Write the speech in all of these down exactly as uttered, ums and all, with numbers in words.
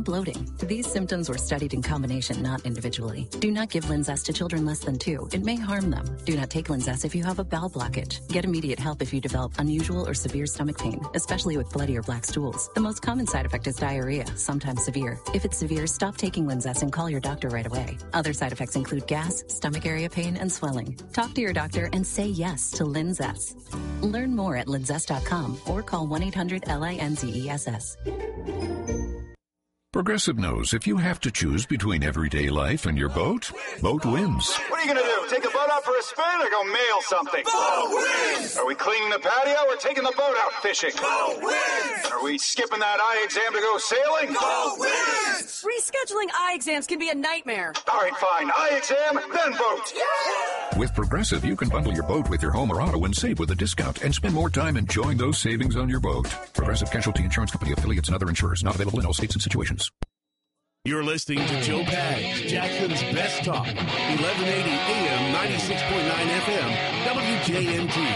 bloating. These symptoms were studied in combination, not individually. Do not give Linzess to children less than two. It may harm them. Do not take Linzess if you have a bowel blockage. Get immediate help if you develop unusual or severe stomach pain, especially with bloody or black stools. The most common side effect is diarrhea, sometimes severe. If it's severe, stop taking Linzess and call your doctor right away. Other side effects include gas, stomach area pain, and swelling. Talk to your doctor and say yes to Linzess. Learn more at linzess dot com or call one eight hundred L I N Z E S S. Progressive knows if you have to choose between everyday life and your boat, boat wins. What are you going to do? Take the boat out for a spin or go mail something? Boat wins! Are we cleaning the patio or taking the boat out fishing? Boat wins! Are we skipping that eye exam to go sailing? Boat wins! Rescheduling eye exams can be a nightmare. All right, fine. Eye exam, then boat. Yeah! With Progressive, you can bundle your boat with your home or auto and save with a discount and spend more time enjoying those savings on your boat. Progressive Casualty Insurance Company, affiliates, and other insurers. Not available in all states and situations. You're listening to Joe Pags, Jackson's Best Talk, eleven eighty A M, ninety-six point nine F M, W J M T.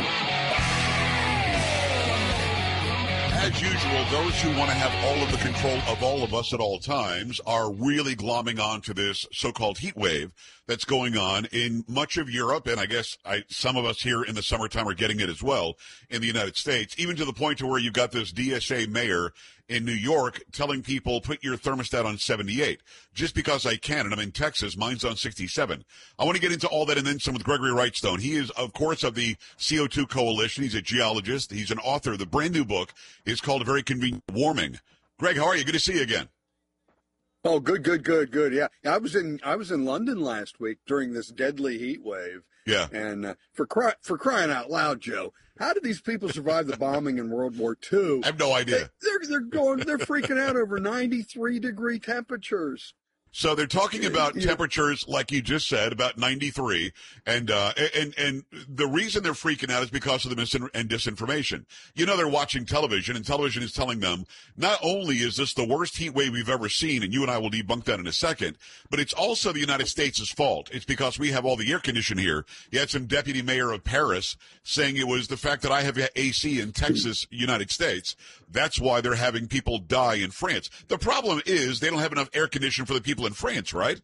As usual, those who want to have all of the control of all of us at all times are really glomming on to this so-called heat wave that's going on in much of Europe, and I guess I, some of us here in the summertime are getting it as well in the United States, even to the point to where you've got this D S A mayor in New York telling people, put your thermostat on seventy-eight. Just because I can, and I'm in Texas, mine's on sixty-seven. I want to get into all that and then some with Gregory Wrightstone. He is, of course, of the C O two Coalition. He's a geologist. He's an author. The brand new book is called A Very Convenient Warming. Greg, how are you? Good to see you again. Oh, good, good, good, good. Yeah, I was in I was in London last week during this deadly heat wave. Yeah. And uh, for cry, for crying out loud, Joe, how did these people survive the bombing in World War Two? I have no idea. They, they're they're going they're freaking out over ninety-three degree temperatures. So they're talking about Yeah. temperatures, like you just said, about ninety-three, and uh, and and the reason they're freaking out is because of the mis- and disinformation. You know, they're watching television, and television is telling them not only is this the worst heat wave we've ever seen, and you and I will debunk that in a second, but it's also the United States' fault. It's because we have all the air conditioning here. You had some deputy mayor of Paris saying it was the fact that I have A C in Texas, United States. That's why they're having people die in France. The problem is they don't have enough air conditioning for the people in France, right?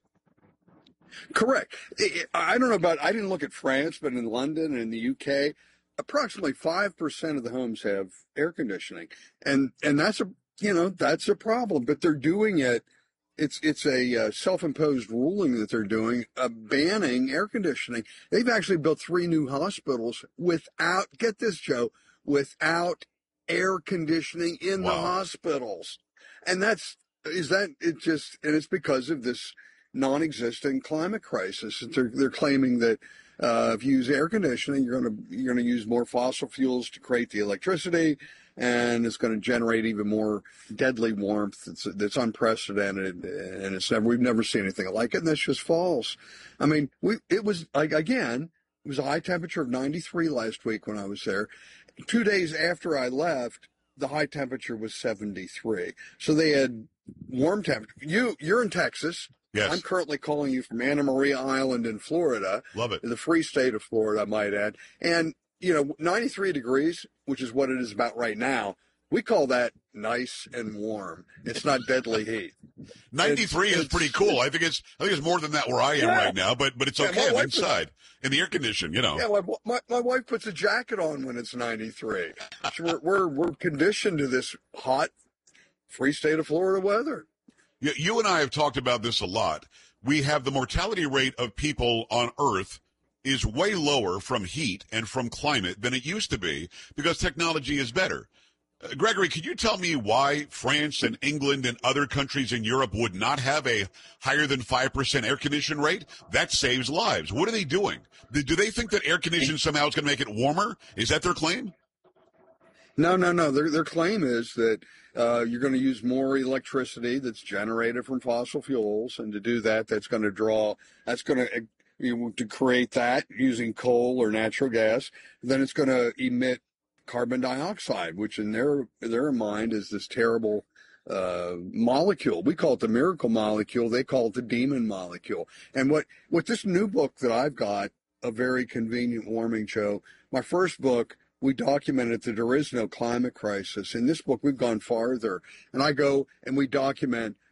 Correct. I don't know about, I didn't look at France, but in London and in the U K, approximately five percent of the homes have air conditioning. And, and that's a, you know, that's a problem, but they're doing it. It's, it's a uh, self-imposed ruling that they're doing, uh, banning air conditioning. They've actually built three new hospitals without, get this, Joe, without air conditioning in Wow. the hospitals. And that's, is that it just, and it's because of this non-existent climate crisis. They're, they're claiming that uh, if you use air conditioning, you're going to you're going to use more fossil fuels to create the electricity, and it's going to generate even more deadly warmth. That's, that's unprecedented, and it's never we've never seen anything like it. And that's just false. I mean, we it was like again, it was a high temperature of ninety-three last week when I was there. Two days after I left, the high temperature was seventy-three. So they had warm temperature. You, you're in Texas. Yes. I'm currently calling you from Anna Maria Island in Florida. Love it. The free state of Florida, I might add. And, you know, ninety-three degrees, which is what it is about right now, we call that nice and warm. It's not deadly heat. ninety-three It's- is pretty it's- cool. I think it's I think it's more than that where I am Yeah. right now, but but it's Yeah, okay. my I'm wife inside in the air condition, you know. Yeah, my, my, my wife puts a jacket on when it's ninety-three. So we're, we're, we're conditioned to this hot, free state of Florida weather. You, you and I have talked about this a lot. We have the mortality rate of people on Earth is way lower from heat and from climate than it used to be because technology is better. Uh, Gregory, could you tell me why France and England and other countries in Europe would not have a higher than five percent air condition rate? That saves lives. What are they doing? Do, do they think that air conditioning somehow is going to make it warmer? Is that their claim? No, no, no. Their their claim is that uh, you're going to use more electricity that's generated from fossil fuels, and to do that, that's going to draw. That's going to you know, to create that using coal or natural gas. Then it's going to emit carbon dioxide, which in their their mind is this terrible uh, molecule. We call it the miracle molecule. They call it the demon molecule. And what what this new book that I've got, A Very Convenient Warming, Joe, my first book, we documented that there is no climate crisis. In this book, we've gone farther. And I go and we document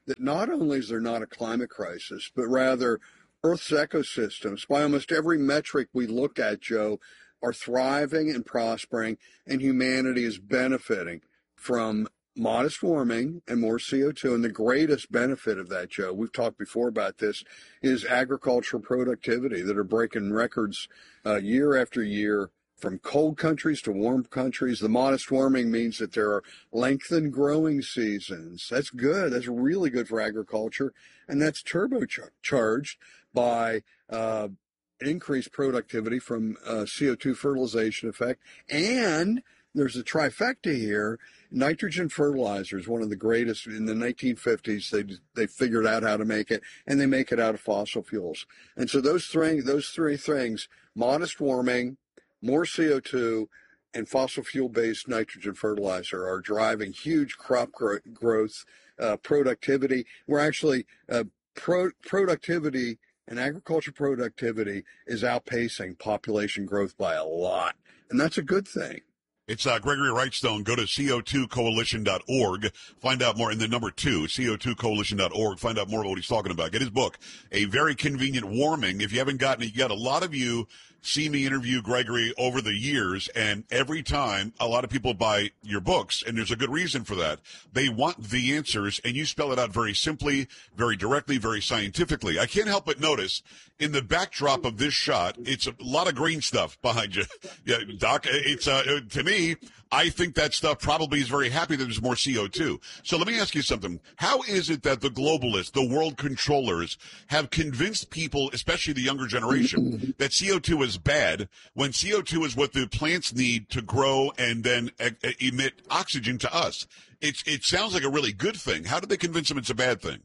that not only is there not a climate crisis, but rather Earth's ecosystems, by almost every metric we look at, Joe, are thriving and prospering, and humanity is benefiting from modest warming and more C O two. And the greatest benefit of that, Joe, we've talked before about this, is agricultural productivity that are breaking records uh, year after year, from cold countries to warm countries. The modest warming means that there are lengthened growing seasons. That's good. That's really good for agriculture. And that's turbocharged by uh, increased productivity from uh, C O two fertilization effect. And there's a trifecta here. Nitrogen fertilizer is one of the greatest. In the nineteen fifties, they they figured out how to make it, and they make it out of fossil fuels. And so those three, those three things, modest warming, more C O two, and fossil fuel-based nitrogen fertilizer, are driving huge crop gro- growth, uh, productivity. We're actually, uh, pro- productivity and agriculture productivity is outpacing population growth by a lot. And that's a good thing. It's uh, Gregory Wrightstone. Go to C O two coalition dot org. Find out more. And the number two, C O two coalition dot org. Find out more about what he's talking about. Get his book, A Very Convenient Warming. If you haven't gotten it yet, a lot of you see me interview Gregory over the years, and every time a lot of people buy your books, and there's a good reason for that. They want the answers, and you spell it out very simply, very directly, very scientifically. I can't help but notice in the backdrop of this shot, it's a lot of green stuff behind you. Yeah, Doc, it's uh, to me, I think that stuff probably is very happy that there's more C O two. So let me ask you something. How is it that the globalists, the world controllers, have convinced people, especially the younger generation, that C O two is bad when C O two is what the plants need to grow and then e- emit oxygen to us? It, it sounds like a really good thing. How did they convince them it's a bad thing?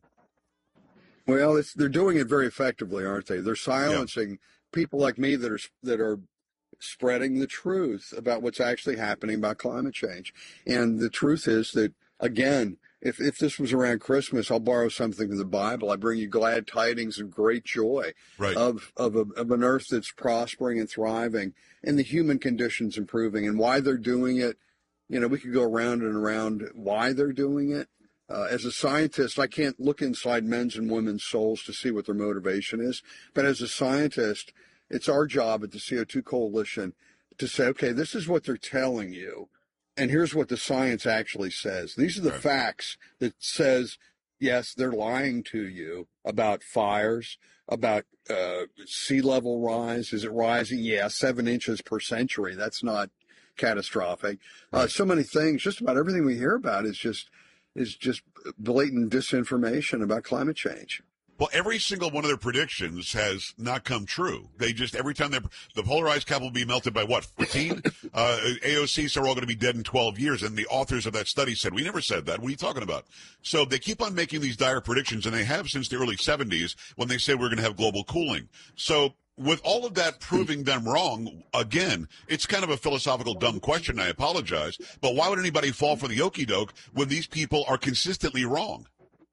Well, it's, they're doing it very effectively, aren't they? They're silencing yeah. people like me that are that are spreading the truth about what's actually happening about climate change. And the truth is that, again, if if this was around Christmas, I'll borrow something from the Bible. I bring you glad tidings of great joy right. of of, a, of an earth that's prospering and thriving, and the human conditions improving. And why they're doing it, you know, we could go around and around why they're doing it. Uh, as a scientist, I can't look inside men's and women's souls to see what their motivation is. But as a scientist, it's our job at the C O two Coalition to say, okay, this is what they're telling you, and here's what the science actually says. These are the right. facts that says, yes, they're lying to you about fires, about uh, sea level rise. Is it rising? Yeah, seven inches per century. That's not catastrophic. Right. Uh, so many things, just about everything we hear about is just is just blatant disinformation about climate change. Well, every single one of their predictions has not come true. They just, every time the polarized cap will be melted by what, fourteen? uh, A O C said we're all going to be dead in twelve years. And the authors of that study said, we never said that. What are you talking about? So they keep on making these dire predictions, and they have since the early seventies when they said we're going to have global cooling. So with all of that proving them wrong, again, it's kind of a philosophical dumb question. I apologize. But why would anybody fall for the okie doke when these people are consistently wrong?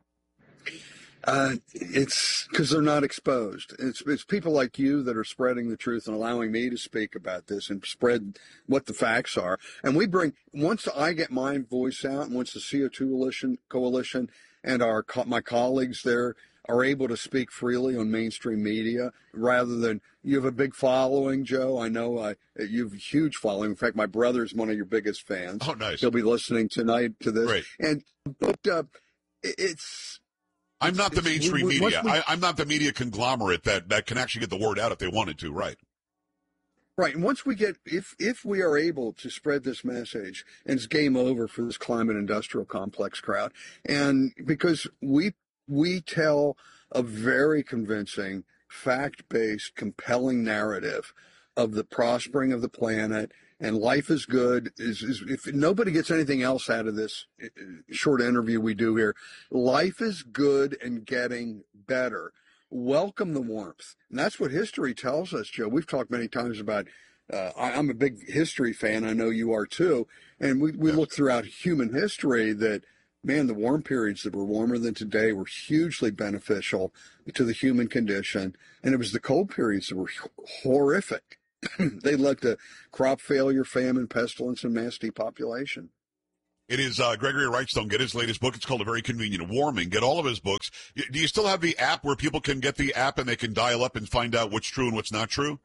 Uh, it's because they're not exposed. It's it's people like you that are spreading the truth and allowing me to speak about this and spread what the facts are. And we bring, once I get my voice out, and once the C O two coalition, coalition and our my colleagues there are able to speak freely on mainstream media, rather than, you have a big following, Joe. I know I, you have a huge following. In fact, my brother's one of your biggest fans. Oh, nice. He'll be listening tonight to this. Great. And but uh, it's. I'm not the mainstream we, we, media. we, I, I'm not the media conglomerate that, that can actually get the word out if they wanted to, right? Right. And once we get, if if we are able to spread this message, and it's game over for this climate industrial complex crowd, and because we we tell a very convincing, fact-based, compelling narrative of the prospering of the planet, and life is good. Is, is if nobody gets anything else out of this short interview we do here, life is good and getting better. Welcome the warmth. And that's what history tells us, Joe. We've talked many times about, uh, I, I'm a big history fan. I know you are too. And we, we yeah. look throughout human history that, man, the warm periods that were warmer than today were hugely beneficial to the human condition. And it was the cold periods that were horrific. They led to crop failure, famine, pestilence, and mass depopulation. It is uh, Gregory Wrightstone. Get his latest book. It's called A Very Convenient Warming. Get all of his books. Do you still have the app where people can get the app and they can dial up and find out what's true and what's not true?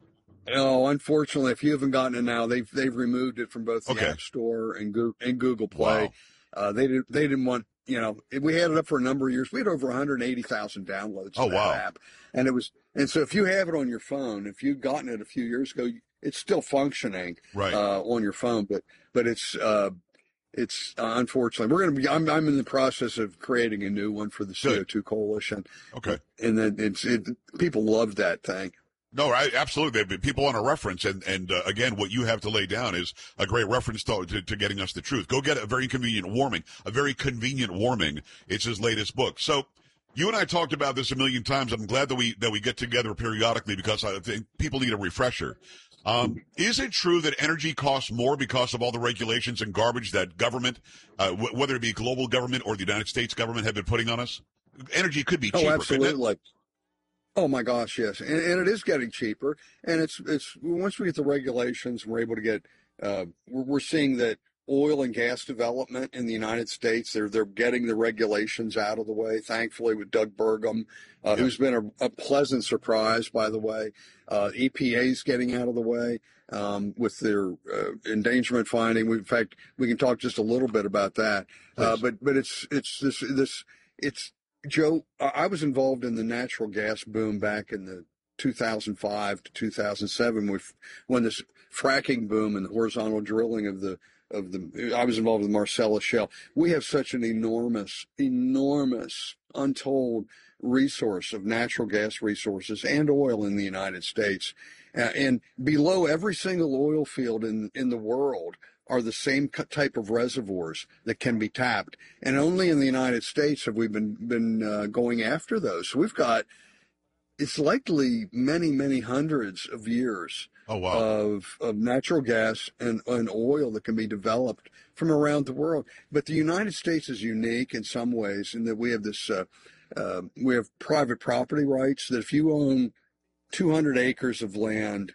No, unfortunately, if you haven't gotten it now, they've they've removed it from both the Okay. App Store and Google, and Google Play. Wow. Uh, they didn't they didn't want you know we had it up for a number of years. We had over one hundred eighty thousand downloads. Oh, of that wow. app, and it was and so if you have it on your phone, if you'd gotten it a few years ago, it's still functioning Right. uh, on your phone, but but it's. Uh, It's uh, unfortunately we're going to be. I'm I'm in the process of creating a new one for the C O two Coalition. Okay. And then it's it, people love that thing. No, right, absolutely. People want a reference, and and uh, again, what you have to lay down is a great reference to, to to getting us the truth. Go get A Very Convenient Warming. A Very Convenient Warming. It's his latest book. So. You and I talked about this a million times. I'm glad that we that we get together periodically because I think people need a refresher. Um, is it true that energy costs more because of all the regulations and garbage that government, uh, w- whether it be global government or the United States government, have been putting on us? Energy could be cheaper. Oh, couldn't it? absolutely. Oh my gosh, yes, and, and it is getting cheaper. And it's it's once we get the regulations, we're able to get. Uh, we're, we're seeing that oil and gas development in the United States, they're they're getting the regulations out of the way. Thankfully, with Doug Burgum, uh, Yeah. who's been a, a pleasant surprise, by the way. Uh, E P A's getting out of the way um, with their uh, endangerment finding. We, in fact, we can talk just a little bit about that. Uh, Please. but but it's it's this this it's Joe. I I was involved in the natural gas boom back in the two thousand five to two thousand seven with when this fracking boom and the horizontal drilling of the of the I was involved with the Marcellus Shale. We have such an enormous, enormous, untold resource of natural gas resources and oil in the United States. Uh, and below every single oil field in in the world are the same cu- type of reservoirs that can be tapped. And only in the United States have we been been uh, going after those. So we've got it's likely many, many hundreds of years Oh, wow. of of natural gas and, and oil that can be developed from around the world. But the United States is unique in some ways in that we have this uh, uh, we have private property rights that if you own two hundred acres of land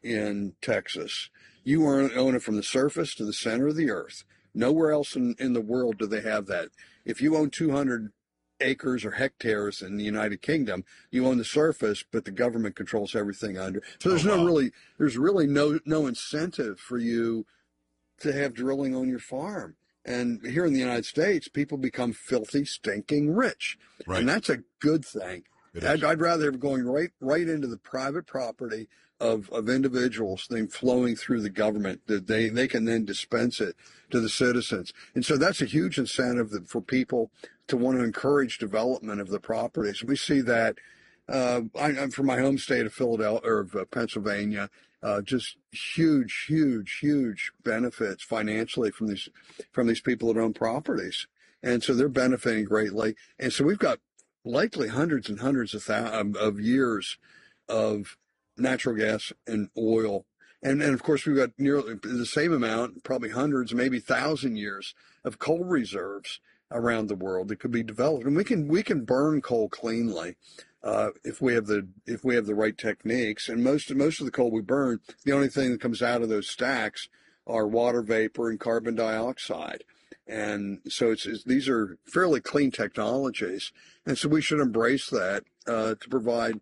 in Texas, you own, own it from the surface to the center of the earth. Nowhere else in, in the world do they have that. If you own two hundred acres or hectares in the United Kingdom, you own the surface, but the government controls everything under. So there's Oh, no wow. really, there's really no no incentive for you to have drilling on your farm. And here in the United States, people become filthy, stinking rich, Right. and that's a good thing. It I'd, is. I'd rather have going right right into the private property of, of individuals than flowing through the government that they, they can then dispense it to the citizens. And so that's a huge incentive that, for people to want to encourage development of the properties. We see that uh, I, I'm from my home state of Philadelphia or of uh, Pennsylvania. Uh, just huge, huge, huge benefits financially from these from these people that own properties, and so they're benefiting greatly. And so we've got likely hundreds and hundreds of thou- of years of natural gas and oil. And, and of course, we've got nearly the same amount, probably hundreds, maybe thousand years of coal reserves around the world that could be developed. And we can we can burn coal cleanly uh, if we have the if we have the right techniques. And most most of the coal we burn, the only thing that comes out of those stacks are water vapor and carbon dioxide. And so it's, it's these are fairly clean technologies, and so we should embrace that uh, to provide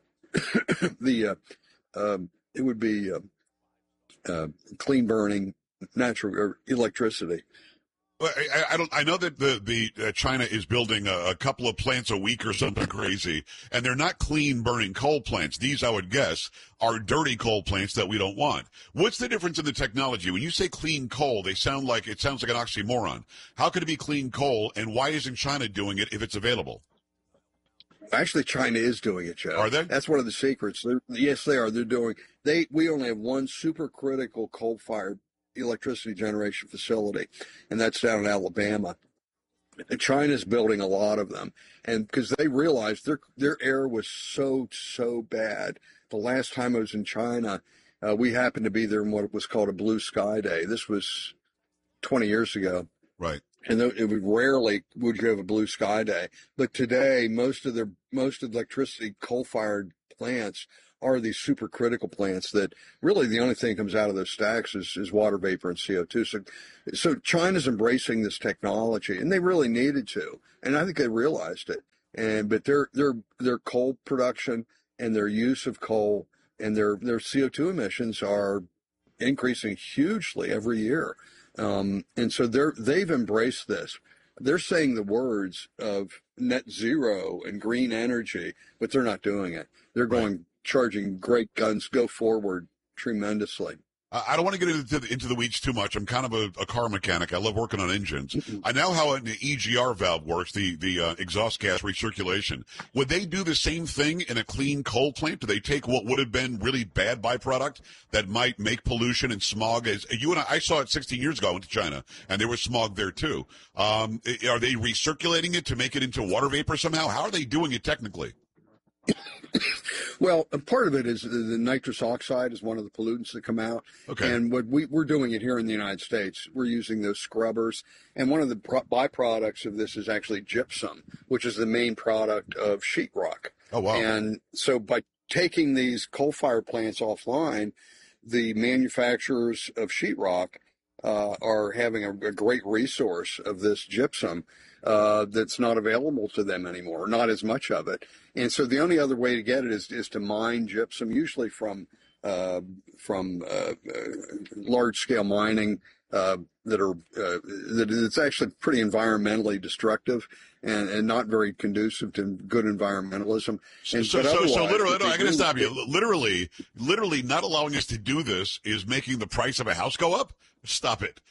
the uh, um, it would be uh, uh, clean burning natural or electricity. Well, I, I don't. I know that the the uh, China is building a, a couple of plants a week or something crazy, and they're not clean burning coal plants. These, I would guess, are dirty coal plants that we don't want. What's the difference in the technology? When you say clean coal, they sound like it sounds like an oxymoron. How could it be clean coal, and why isn't China doing it if it's available? Actually, China is doing it, Joe. Are they? That's one of the secrets. They're, yes, they are. They're doing. They we only have one supercritical coal-fired electricity generation facility, and that's down in Alabama. And China's building a lot of them, and because they realized their their air was so so bad. The last time I was in China, uh, we happened to be there in what was called a blue sky day. This was twenty years ago. Right. And it would rarely would you have a blue sky day, but today most of their most of the electricity coal-fired plants are these supercritical plants that really the only thing that comes out of those stacks is, is water vapor and C O two. So, so China's embracing this technology, and they really needed to, and I think they realized it. And but their their their coal production and their use of coal and their their C O two emissions are increasing hugely every year, um, and so they're they've embraced this. They're saying the words of net zero and green energy, but they're not doing it. They're going right. charging great guns, go forward tremendously. I don't want to get into the, into the weeds too much. I'm kind of a, a car mechanic. I love working on engines. Mm-hmm. I know how an E G R valve works, the, the uh, exhaust gas recirculation. Would they do the same thing in a clean coal plant? Do they take what would have been really bad byproduct that might make pollution and smog? As you and I, I saw it sixteen years ago. I went to China, and there was smog there too. Um, are they recirculating it to make it into water vapor somehow? How are they doing it technically? Well, a part of it is the, the nitrous oxide is one of the pollutants that come out. Okay. And what we, we're doing it here in the United States. We're using those scrubbers. And one of the pro- byproducts of this is actually gypsum, which is the main product of sheetrock. Oh, wow. And so by taking these coal-fired plants offline, the manufacturers of sheetrock uh, are having a, a great resource of this gypsum uh, that's not available to them anymore, not as much of it. And so the only other way to get it is, is to mine gypsum, usually from uh, from uh, uh, large-scale mining uh, that are uh, that it's actually pretty environmentally destructive and, and not very conducive to good environmentalism. And, so, so, so literally, no, I'm going to stop you. Literally, literally, not allowing us to do this is making the price of a house go up. Stop it.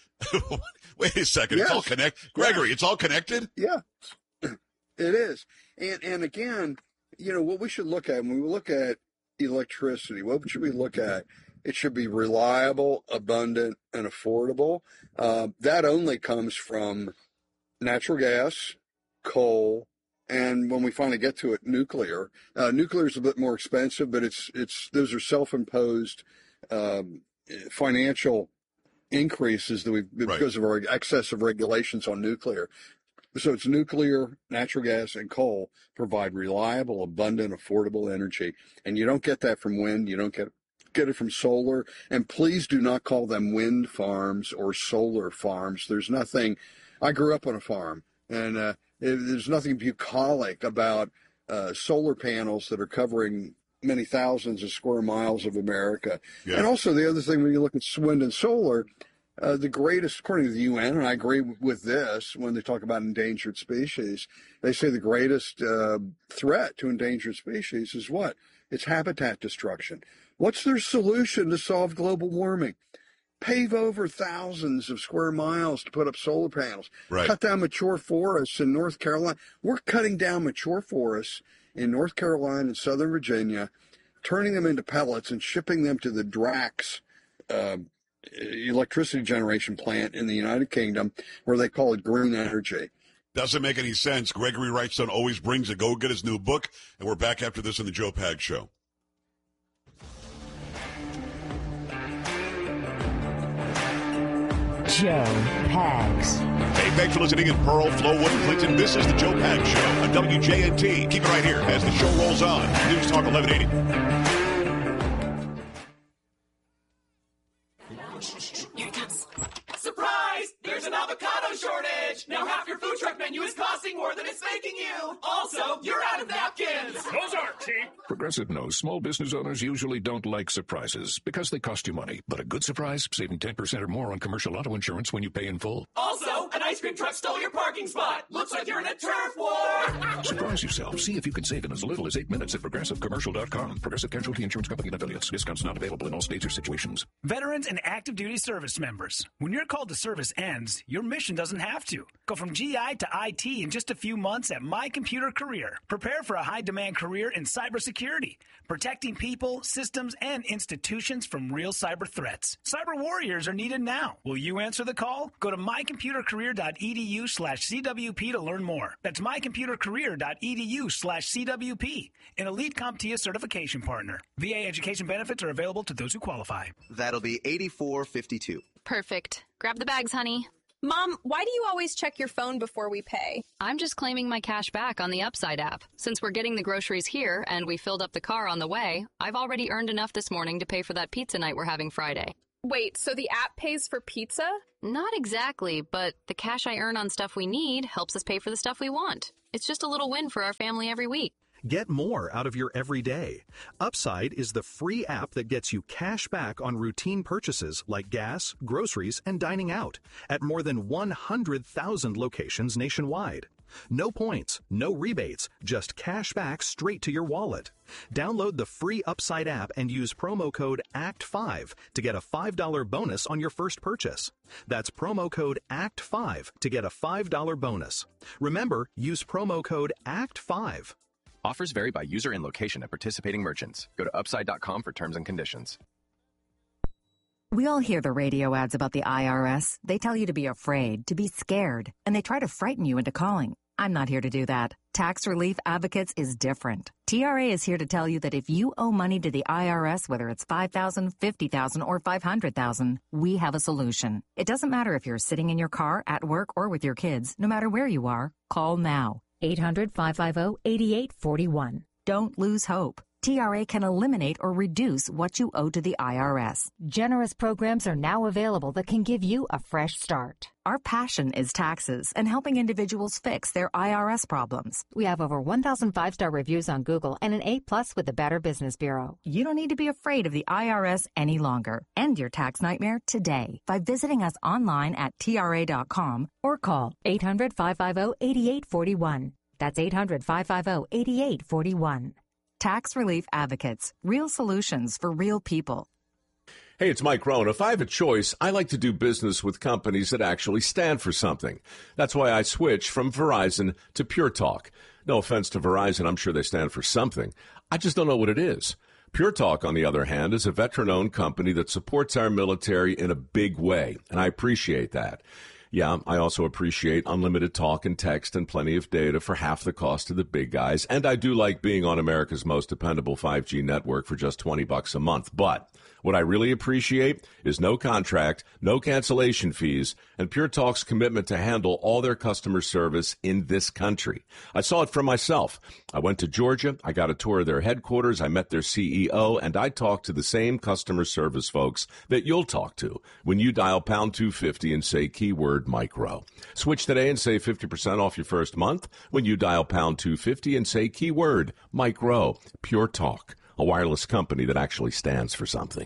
Wait a second. Yes. It's all connected. Gregory, yes. It's all connected? Yeah, it is. And and again, you know, what we should look at when we look at electricity, what should we look at? It should be reliable, abundant, and affordable. Uh, that only comes from natural gas, coal, and when we finally get to it, nuclear. Uh, nuclear is a bit more expensive, but it's it's those are self-imposed um, financial increases that we because right. of our excessive regulations on nuclear. So it's nuclear, natural gas, and coal provide reliable, abundant, affordable energy. And you don't get that from wind. You don't get get it from solar. And please do not call them wind farms or solar farms. There's nothing. I grew up on a farm, and uh, it, there's nothing bucolic about uh, solar panels that are covering many thousands of square miles of America. Yeah. And also the other thing, when you look at wind and solar, Uh, the greatest, according to the U N, and I agree with this when they talk about endangered species, they say the greatest uh, threat to endangered species is what? It's habitat destruction. What's their solution to solve global warming? Pave over thousands of square miles to put up solar panels. Right. Cut down mature forests in North Carolina. We're cutting down mature forests in North Carolina and Southern Virginia, turning them into pellets and shipping them to the Drax uh electricity generation plant in the United Kingdom, where they call it green energy. Doesn't make any sense. Gregory Wrightstone always brings it. Go get his new book, and we're back after this in the Joe Pags Show. Joe Pags. Hey, thanks for listening in Pearl, Flowood, and Clinton. This is the Joe Pags Show on W J N T. Keep it right here as the show rolls on. News Talk eleven eighty. Here it comes. Surprise! There's an avocado shortage! Now half your food truck menu is costing more than it's making you! Also, you're out of napkins! Those aren't cheap! Progressive knows small business owners usually don't like surprises because they cost you money. But a good surprise, saving ten percent or more on commercial auto insurance when you pay in full. Also, an ice cream truck stole your parking spot! Looks like you're in a turf war! Surprise yourself. See if you can save in as little as eight minutes at progressive commercial dot com. Progressive Casualty Insurance Company and affiliates. Discounts not available in all states or situations. Veterans and active duty service members. When your call to service ends, your mission doesn't have to. Go from G I to I T in just a few months at My Computer Career. Prepare for a high-demand career in cybersecurity, protecting people, systems, and institutions from real cyber threats. Cyber warriors are needed now. Will you answer the call? Go to my computer career dot e d u slash c w p to learn more. That's my computer career dot e d u slash c w p, an elite CompTIA certification partner. V A education benefits are available to those who qualify. That'll be eighty-four fifty-two. Perfect. Grab the bags, honey. Mom, why do you always check your phone before we pay? I'm just claiming my cash back on the Upside app. Since we're getting the groceries here and we filled up the car on the way, I've already earned enough this morning to pay for that pizza night we're having Friday. Wait, so the app pays for pizza? Not exactly, but the cash I earn on stuff we need helps us pay for the stuff we want. It's just a little win for our family every week. Get more out of your everyday. Upside is the free app that gets you cash back on routine purchases like gas, groceries, and dining out at more than one hundred thousand locations nationwide. No points, no rebates, just cash back straight to your wallet. Download the free Upside app and use promo code A C T five to get a five dollars bonus on your first purchase. That's promo code A C T five to get a five dollars bonus. Remember, use promo code A C T five. Offers vary by user and location at participating merchants. Go to upside dot com for terms and conditions. We all hear the radio ads about the I R S. They tell you to be afraid, to be scared, and they try to frighten you into calling. I'm not here to do that. Tax Relief Advocates is different. T R A is here to tell you that if you owe money to the I R S, whether it's five thousand dollars, fifty thousand dollars, or five hundred thousand dollars, we have a solution. It doesn't matter if you're sitting in your car, at work, or with your kids. No matter where you are, call now. eight hundred, five five zero, eight eight four one. Don't lose hope. T R A can eliminate or reduce what you owe to the I R S. Generous programs are now available that can give you a fresh start. Our passion is taxes and helping individuals fix their I R S problems. We have over one thousand five-star reviews on Google and an A plus with the Better Business Bureau. You don't need to be afraid of the I R S any longer. End your tax nightmare today by visiting us online at T R A dot com or call eight hundred, five five zero, eight eight four one. That's eight hundred, five five zero, eight eight four one. Tax Relief Advocates. Real solutions for real people. Hey, it's Mike Rohn. If I have a choice, I like to do business with companies that actually stand for something. That's why I switched from Verizon to Pure Talk. No offense to Verizon, I'm sure they stand for something. I just don't know what it is. Pure Talk, on the other hand, is a veteran-owned company that supports our military in a big way, and I appreciate that. Yeah, I also appreciate unlimited talk and text and plenty of data for half the cost of the big guys. And I do like being on America's most dependable five G network for just twenty bucks a month. But what I really appreciate is no contract, no cancellation fees, and Pure Talk's commitment to handle all their customer service in this country. I saw it for myself. I went to Georgia, I got a tour of their headquarters, I met their C E O, and I talked to the same customer service folks that you'll talk to when you dial pound two fifty and say keyword micro. Switch today and save fifty percent off your first month when you dial pound two fifty and say keyword micro. Pure Talk, a wireless company that actually stands for something.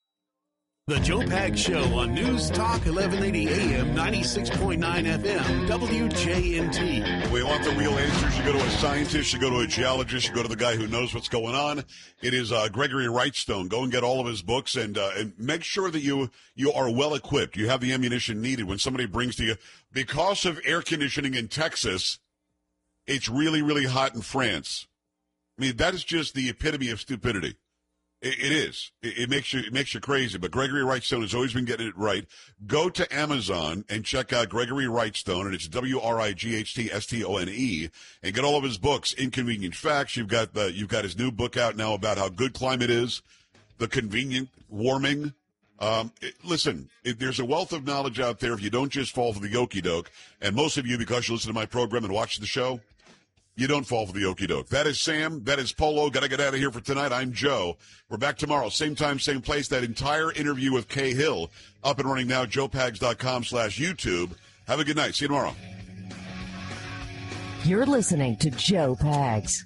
The Joe Pags Show on News Talk eleven eighty A M, ninety-six point nine F M, W J N T. We want the real answers. You go to a scientist, you go to a geologist, you go to the guy who knows what's going on. It is uh, Gregory Wrightstone. Go and get all of his books and, uh, and make sure that you, you are well equipped. You have the ammunition needed when somebody brings to you. Because of air conditioning in Texas, it's really, really hot in France. I mean, that is just the epitome of stupidity. It, it is. It, it makes you it makes you crazy. But Gregory Wrightstone has always been getting it right. Go to Amazon and check out Gregory Wrightstone, and it's W R I G H T S T O N E, and get all of his books. Inconvenient Facts. You've got the you've got his new book out now about how good climate is, the convenient warming. Um, it, listen, it, there's a wealth of knowledge out there if you don't just fall for the okie doke. And most of you, because you listen to my program and watch the show, you don't fall for the okie doke. That is Sam. That is Polo. Got to get out of here for tonight. I'm Joe. We're back tomorrow. Same time, same place. That entire interview with Kay Hill up and running now. joe pags dot com slash YouTube. Have a good night. See you tomorrow. You're listening to Joe Pags.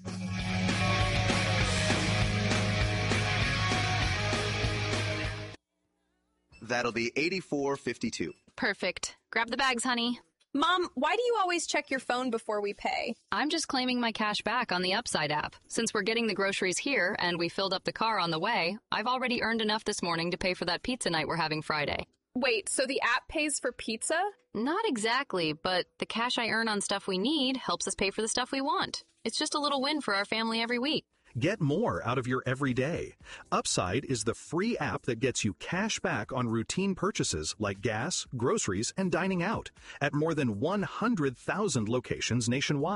That'll be eighty-four fifty-two. Perfect. Grab the bags, honey. Mom, why do you always check your phone before we pay? I'm just claiming my cash back on the Upside app. Since we're getting the groceries here and we filled up the car on the way, I've already earned enough this morning to pay for that pizza night we're having Friday. Wait, so the app pays for pizza? Not exactly, but the cash I earn on stuff we need helps us pay for the stuff we want. It's just a little win for our family every week. Get more out of your everyday. Upside is the free app that gets you cash back on routine purchases like gas, groceries, and dining out at more than one hundred thousand locations nationwide.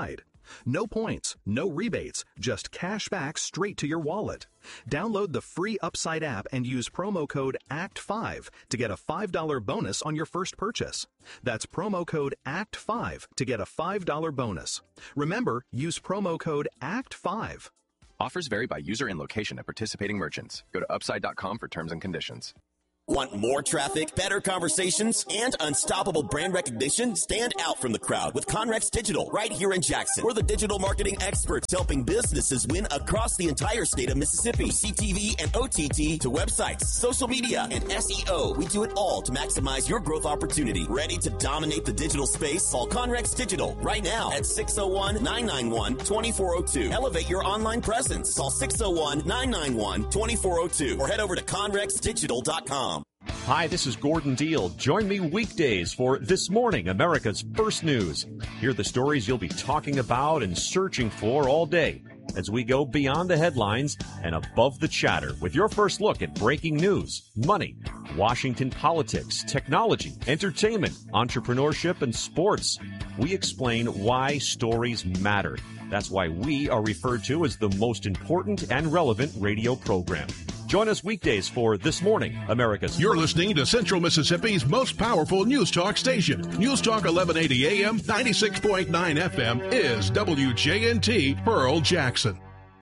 No points, no rebates, just cash back straight to your wallet. Download the free Upside app and use promo code A C T five to get a five dollars bonus on your first purchase. That's promo code A C T five to get a five dollars bonus. Remember, use promo code A C T five. Offers vary by user and location at participating merchants. Go to upside dot com for terms and conditions. Want more traffic, better conversations, and unstoppable brand recognition? Stand out from the crowd with Conrex Digital right here in Jackson. We're the digital marketing experts helping businesses win across the entire state of Mississippi. C T V and O T T to websites, social media, and S E O. We do it all to maximize your growth opportunity. Ready to dominate the digital space? Call Conrex Digital right now at six oh one, nine nine one, two four oh two. Elevate your online presence. Call six oh one, nine nine one, two four oh two or head over to conrex digital dot com. Hi, this is Gordon Deal. Join me weekdays for This Morning, America's First News. Hear the stories you'll be talking about and searching for all day as we go beyond the headlines and above the chatter with your first look at breaking news, money, Washington politics, technology, entertainment, entrepreneurship, and sports. We explain why stories matter. That's why we are referred to as the most important and relevant radio program. Join us weekdays for This Morning, America's... You're listening to Central Mississippi's most powerful news talk station. News Talk eleven eighty A M, ninety-six point nine F M is W J N T Pearl Jackson.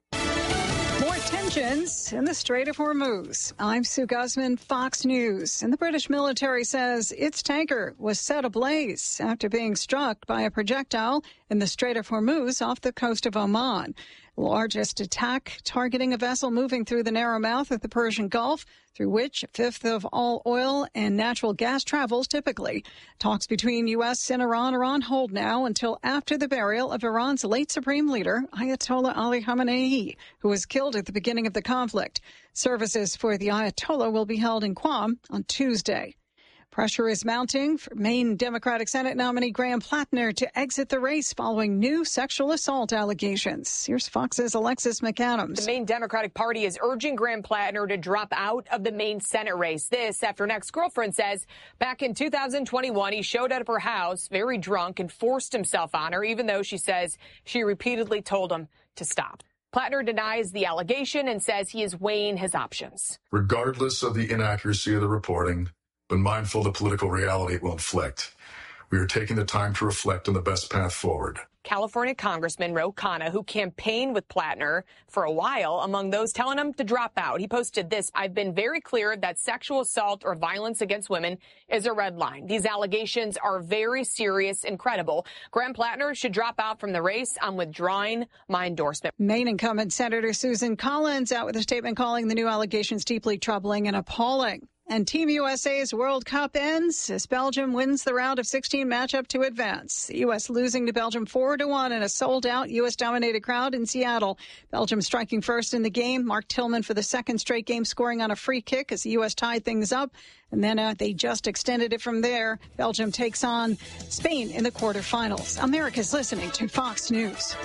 More tensions in the Strait of Hormuz. I'm Sue Guzman, Fox News. And the British military says its tanker was set ablaze after being struck by a projectile in the Strait of Hormuz off the coast of Oman. Largest attack targeting a vessel moving through the narrow mouth of the Persian Gulf, through which a fifth of all oil and natural gas travels typically. Talks between U S and Iran are on hold now until after the burial of Iran's late supreme leader, Ayatollah Ali Khamenei, who was killed at the beginning of the conflict. Services for the Ayatollah will be held in Qom on Tuesday. Pressure is mounting for Maine Democratic Senate nominee Graham Plattner to exit the race following new sexual assault allegations. Here's Fox's Alexis McAdams. The Maine Democratic Party is urging Graham Plattner to drop out of the Maine Senate race. This after an ex-girlfriend says back in two thousand twenty-one, he showed up at her house very drunk and forced himself on her, even though she says she repeatedly told him to stop. Plattner denies the allegation and says he is weighing his options. Regardless of the inaccuracy of the reporting, but mindful of the political reality it will inflict, we are taking the time to reflect on the best path forward. California Congressman Ro Khanna, who campaigned with Plattner for a while, among those telling him to drop out. He posted this: I've been very clear that sexual assault or violence against women is a red line. These allegations are very serious and credible. Graham Plattner should drop out from the race. I'm withdrawing my endorsement. Maine incumbent Senator Susan Collins out with a statement calling the new allegations deeply troubling and appalling. And Team U S A's World Cup ends as Belgium wins the round of sixteen matchup to advance. The U S losing to Belgium four to one in a sold-out U S-dominated crowd in Seattle. Belgium striking first in the game. Mark Tillman for the second straight game scoring on a free kick as the U S tied things up. And then uh, they just extended it from there. Belgium takes on Spain in the quarterfinals. America's listening to Fox News.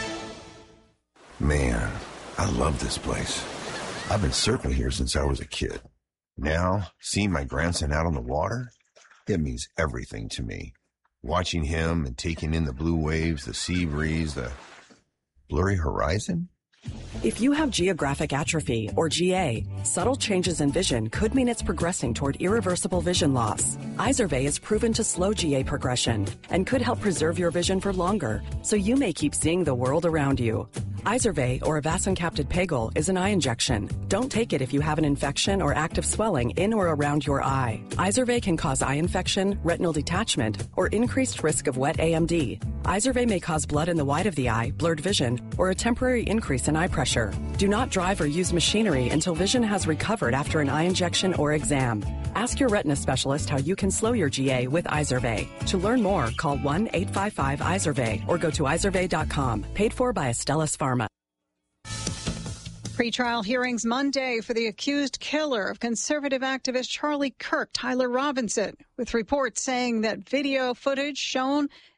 Man, I love this place. I've been surfing here since I was a kid. Now, seeing my grandson out on the water, it means everything to me. Watching him and taking in the blue waves, the sea breeze, the blurry horizon. If you have geographic atrophy, or G A, subtle changes in vision could mean it's progressing toward irreversible vision loss. Izervay is proven to slow G A progression and could help preserve your vision for longer, so you may keep seeing the world around you. Izervay, or avacincaptad pegol, is an eye injection. Don't take it if you have an infection or active swelling in or around your eye. Izervay can cause eye infection, retinal detachment, or increased risk of wet A M D. Izervay may cause blood in the white of the eye, blurred vision, or a temporary increase in eye pressure. Do not drive or use machinery until vision has recovered after an eye injection or exam. Ask your retina specialist how you can slow your G A with Izervay. To learn more, call one eight five five Izervay or go to izervay dot com. Paid for by Astellas Pharma. Pre-trial hearings Monday for the accused killer of conservative activist Charlie Kirk, Tyler Robinson, with reports saying that video footage shown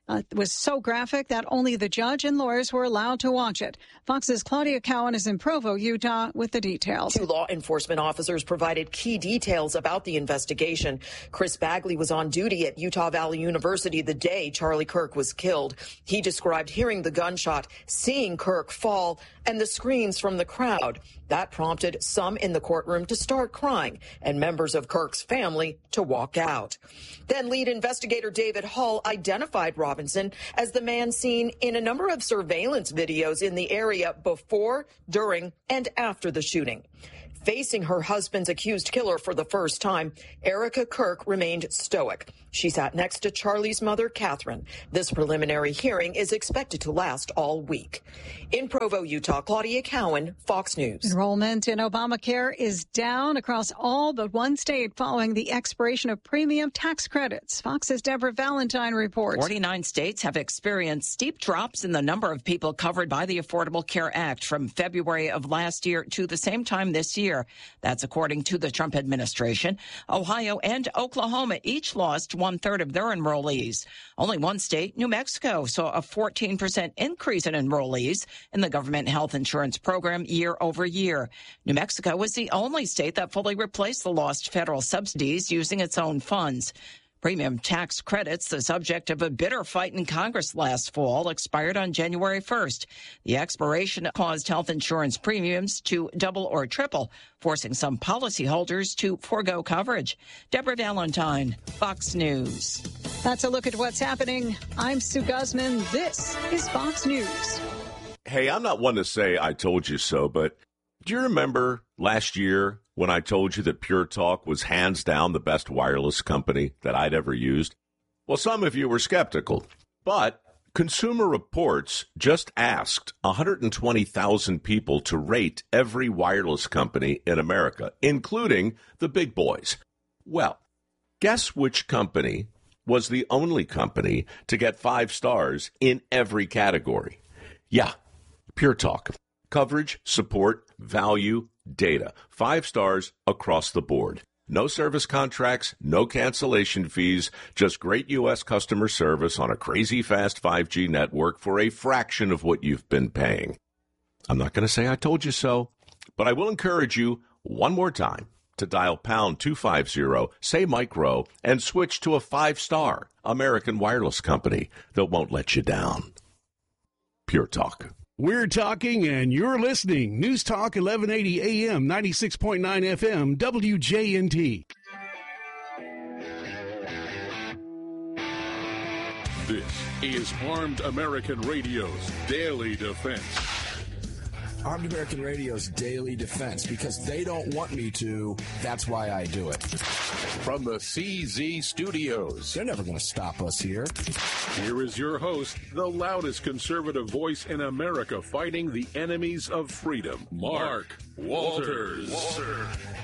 Uh, it was so graphic that only the judge and lawyers were allowed to watch it. Fox's Claudia Cowan is in Provo, Utah, with the details. Two law enforcement officers provided key details about the investigation. Chris Bagley was on duty at Utah Valley University the day Charlie Kirk was killed. He described hearing the gunshot, seeing Kirk fall, and the screams from the crowd. That prompted some in the courtroom to start crying and members of Kirk's family to walk out. Then lead investigator David Hull identified Robinson as the man seen in a number of surveillance videos in the area before, during, and after the shooting. Facing her husband's accused killer for the first time, Erica Kirk remained stoic. She sat next to Charlie's mother, Catherine. This preliminary hearing is expected to last all week. In Provo, Utah, Claudia Cowan, Fox News. Enrollment in Obamacare is down across all but one state following the expiration of premium tax credits. Fox's Deborah Valentine reports. forty-nine states have experienced steep drops in the number of people covered by the Affordable Care Act from February of last year to the same time this year. That's according to the Trump administration. Ohio and Oklahoma each lost one-third of their enrollees. Only one state, New Mexico, saw a fourteen percent increase in enrollees in the government health insurance program year over year. New Mexico was the only state that fully replaced the lost federal subsidies using its own funds. Premium tax credits, the subject of a bitter fight in Congress last fall, expired on January first. The expiration caused health insurance premiums to double or triple, forcing some policyholders to forego coverage. Deborah Valentine, Fox News. That's a look at what's happening. I'm Sue Guzman. This is Fox News. Hey, I'm not one to say I told you so, but do you remember last year when I told you that Pure Talk was hands down the best wireless company that I'd ever used? Well, some of you were skeptical, but Consumer Reports just asked one hundred twenty thousand people to rate every wireless company in America, including the big boys. Well, guess which company was the only company to get five stars in every category? Yeah, Pure Talk. Coverage, support, value, data. Five stars across the board. No service contracts, no cancellation fees, just great U S customer service on a crazy fast five G network for a fraction of what you've been paying. I'm not going to say I told you so, but I will encourage you one more time to dial pound two fifty, say Mike Rowe, and switch to a five-star American wireless company that won't let you down. Pure Talk. We're talking and you're listening. News Talk eleven eighty A M, ninety-six point nine F M, W J N T. This is Armed American Radio's Daily Defense. Armed American Radio's Daily Defense, because they don't want me to, that's why I do it. From the C Z Studios. They're never going to stop us here. Here is your host, the loudest conservative voice in America fighting the enemies of freedom, Mark Walters. Walter.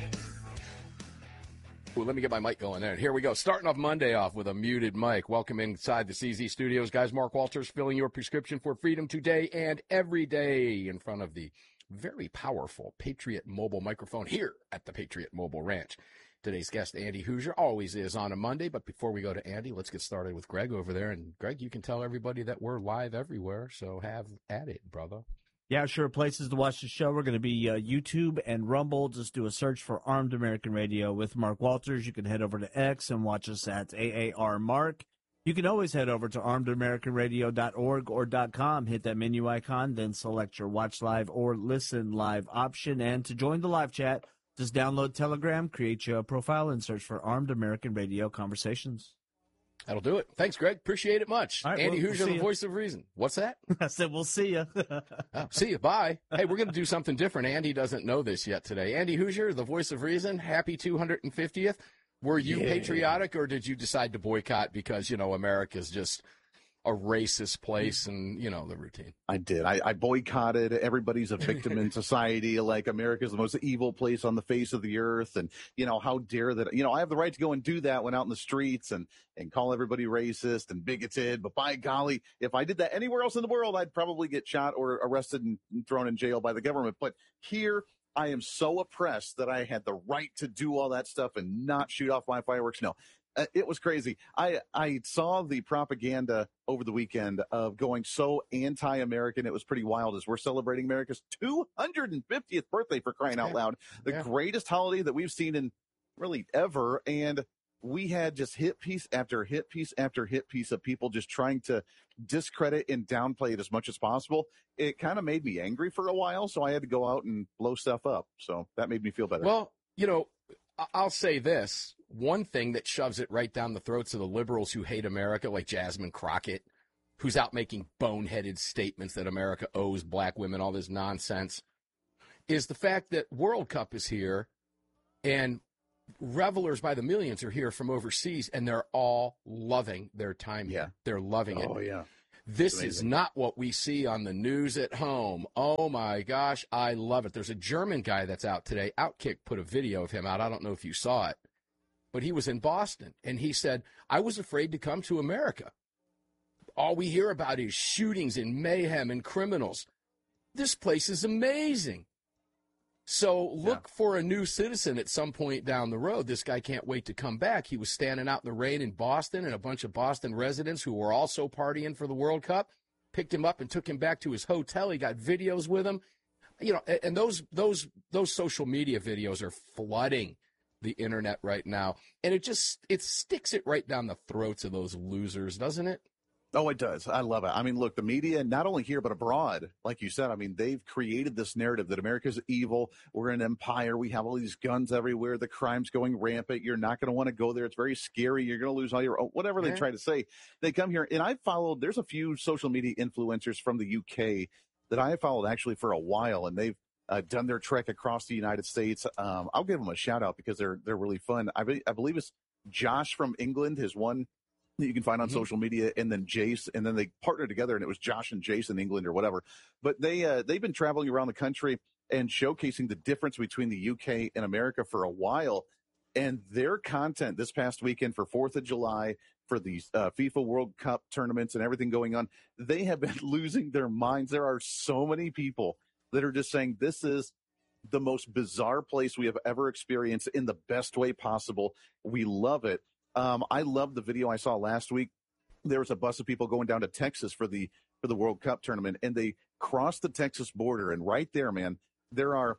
Well, let me get my mic going there. Here we go. Starting off Monday off with a muted mic. Welcome inside the C Z Studios, guys. Mark Walters filling your prescription for freedom today and every day in front of the very powerful Patriot Mobile microphone here at the Patriot Mobile Ranch. Today's guest, Andy Hoosier, always is on a Monday. But before we go to Andy, let's get started with Greg over there. And Greg, you can tell everybody that we're live everywhere, so have at it, brother. Yeah, sure. Places to watch the show. We're going to be uh, YouTube and Rumble. Just do a search for Armed American Radio with Mark Walters. You can head over to X and watch us at A A R Mark. You can always head over to armed american radio dot org or .com. Hit that menu icon, then select your watch live or listen live option. And to join the live chat, just download Telegram, create your profile, and search for Armed American Radio Conversations. That'll do it. Thanks, Greg. Appreciate it much. Right, Andy we'll, Hoosier, we'll the you. voice of reason. What's that? I said we'll see you. Oh, see you. Bye. Hey, we're going to do something different. Andy doesn't know this yet today. Andy Hoosier, the voice of reason. Happy two hundred fiftieth. Were you yeah. patriotic, or did you decide to boycott because, you know, America's just a racist place and, you know, the routine? I did. I, I boycotted. Everybody's a victim in society. Like, America's the most evil place on the face of the earth. And, you know, how dare that? You know, I have the right to go and do that when out in the streets and, and call everybody racist and bigoted. But by golly, if I did that anywhere else in the world, I'd probably get shot or arrested and thrown in jail by the government. But here, I am so oppressed that I had the right to do all that stuff and not shoot off my fireworks. No. Uh, it was crazy. I, I saw the propaganda over the weekend of going so anti-American. It was pretty wild as we're celebrating America's two hundred fiftieth birthday, for crying out loud. The Yeah. greatest holiday that we've seen in really ever. And we had just hit piece after hit piece after hit piece of people just trying to discredit and downplay it as much as possible. It kind of made me angry for a while, so I had to go out and blow stuff up. So that made me feel better. Well, you know, I- I'll say this. One thing that shoves it right down the throats of the liberals who hate America, like Jasmine Crockett, who's out making boneheaded statements that America owes black women all this nonsense, is the fact that World Cup is here and revelers by the millions are here from overseas, and they're all loving their time here. They're loving it. Oh, yeah. This It's is amazing. not what we see on the news at home. Oh, my gosh, I love it. There's a German guy that's out today. Outkick put a video of him out. I don't know if you saw it, but he was in Boston, and he said, I was afraid to come to America. All we hear about is shootings and mayhem and criminals. This place is amazing. So look for a new citizen at some point down the road. This guy can't wait to come back. He was standing out in the rain in Boston, and a bunch of Boston residents who were also partying for the World Cup picked him up and took him back to his hotel. He got videos with him. You know, and- and those those those social media videos are flooding the internet right now. And it just it sticks it right down the throats of those losers, doesn't it? Oh, it does. I love it. I mean, look, the media, not only here, but abroad, like you said, I mean, they've created this narrative that America's evil. We're an empire. We have all these guns everywhere. The crime's going rampant. You're not going to want to go there. It's very scary. You're going to lose all your, whatever they Yeah. try to say. They come here. And I've followed, there's a few social media influencers from the U K that I have followed actually for a while, and they've uh, done their trek across the United States. Um, I'll give them a shout out because they're, they're really fun. I, be, I believe it's Josh from England, his one that you can find on Mm-hmm. social media, and then Jace, and then they partnered together, and it was Josh and Jace in England or whatever. But they uh, they've been traveling around the country and showcasing the difference between the U K and America for a while. And their content this past weekend for Fourth of July, for the uh, FIFA World Cup tournaments and everything going on, they have been losing their minds. There are so many people that are just saying this is the most bizarre place we have ever experienced in the best way possible. We love it. Um, I love the video I saw last week. There was a bus of people going down to Texas for the for the World Cup tournament, and they crossed the Texas border. And right there, man, there are,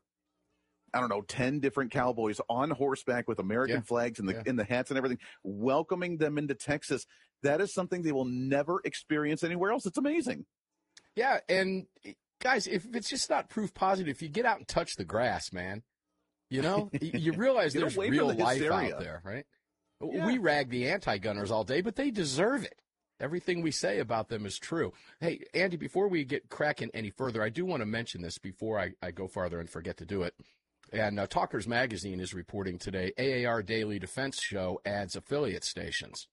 I don't know, ten different cowboys on horseback with American Yeah. flags and the Yeah. in the hats and everything, welcoming them into Texas. That is something they will never experience anywhere else. It's amazing. Yeah, and guys, if it's just not proof positive, if you get out and touch the grass, man, you know, y- you realize Get there's away from real the life hysteria. out there, right? Yeah. We rag the anti-gunners all day, but they deserve it. Everything we say about them is true. Hey, Andy, before we get cracking any further, I do want to mention this before I, I go farther and forget to do it. And uh, Talkers Magazine is reporting today, A A R Daily Defense Show adds affiliate stations.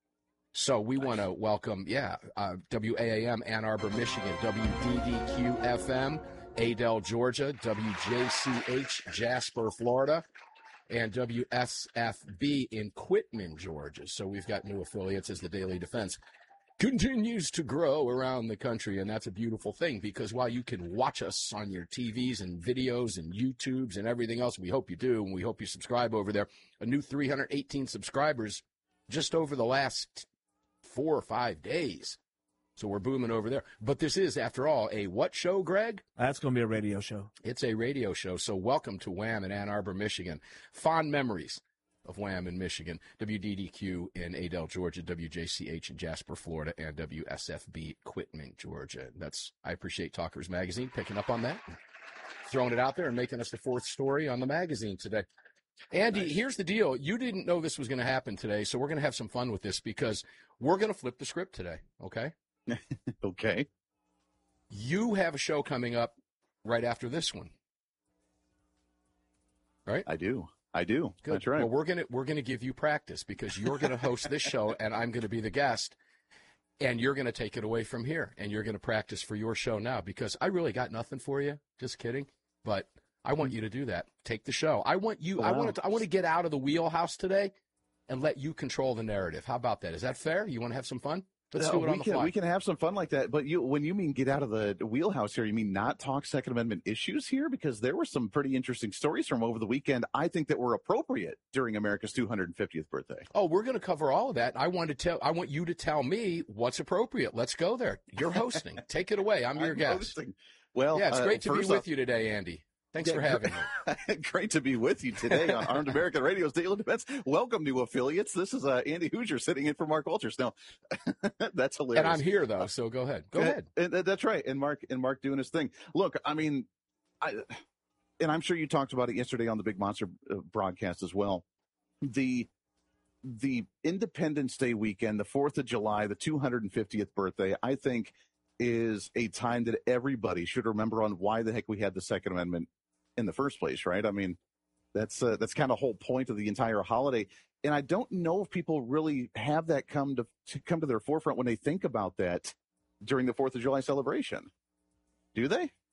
So we want to welcome, yeah, uh, W A A M Ann Arbor, Michigan, W D D Q F M, Adel, Georgia, W J C H, Jasper, Florida, and W S F B in Quitman, Georgia. So we've got new affiliates as the Daily Defense continues to grow around the country, and that's a beautiful thing because while you can watch us on your T Vs and videos and YouTubes and everything else, we hope you do, and we hope you subscribe over there. A new three hundred eighteen subscribers just over the last four or five days. So we're booming over there. But this is, after all, a what show, Greg? That's going to be a radio show. It's a radio show. So welcome to Wham in Ann Arbor, Michigan. Fond memories of Wham in Michigan. W D D Q in Adel, Georgia. W J C H in Jasper, Florida. And W S F B Quitman, Georgia. That's, I appreciate Talkers Magazine picking up on that, throwing it out there and making us the fourth story on the magazine today. Andy, nice. Here's the deal. You didn't know this was going to happen today, so we're going to have some fun with this because we're going to flip the script today, okay? Okay. You have a show coming up right after this one, right? I do. I do. Good. That's right. Well, we're gonna we're gonna give you practice because you're gonna host this show and I'm gonna be the guest, and you're gonna take it away from here and you're gonna practice for your show now because I really got nothing for you. Just kidding, but I want you to do that. Take the show. I want you. Wow. I want to. I want to get out of the wheelhouse today and let you control the narrative. How about that? Is that fair? You want to have some fun? Let's uh, do it on we the can, fly. We can have some fun like that. But you, when you mean get out of the wheelhouse here, you mean not talk Second Amendment issues here? Because there were some pretty interesting stories from over the weekend, I think, that were appropriate during America's two hundred fiftieth birthday. Oh, we're going to cover all of that. I want to tell. I want you to tell me what's appropriate. Let's go there. You're hosting. Take it away. I'm your I'm guest. hosting. Well, yeah, it's uh, great to be first with off- you today, Andy. Thanks Yeah, for having me. Great to be with you today on Armed American Radio's Daily Defense. Welcome, new affiliates. This is uh, Andy Hoosier sitting in for Mark Walters. Now, that's hilarious. And I'm here though, so go ahead. Go Uh, ahead. And, and that's right. And Mark and Mark doing his thing. Look, I mean, I, and I'm sure you talked about it yesterday on the Big Monster uh, broadcast as well. The the Independence Day weekend, the fourth of July, the two hundred fiftieth birthday, I think is a time that everybody should remember on why the heck we had the Second Amendment in the first place, right? I mean, that's uh, that's kind of the whole point of the entire holiday. And I don't know if people really have that come to, to come to their forefront when they think about that during the fourth of July celebration. Do they?